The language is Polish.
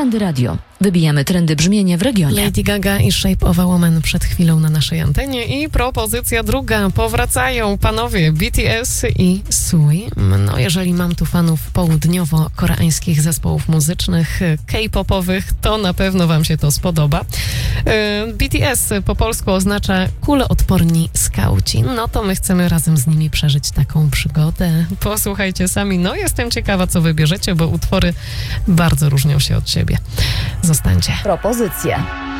Trendy Radio. Wybijamy trendy brzmienia w regionie. Lady Gaga i Shape of a Woman przed chwilą na naszej antenie. I propozycja druga. Powracają panowie BTS i Sui. No, jeżeli mam tu fanów południowo-koreańskich zespołów muzycznych, K-popowych, to na pewno wam się to spodoba. BTS po polsku oznacza kuloodporni skauci. No to my chcemy razem z nimi przeżyć taką przygodę. Posłuchajcie sami. No, jestem ciekawa, co wybierzecie, bo utwory bardzo różnią się od siebie. Zostańcie. Propozycje.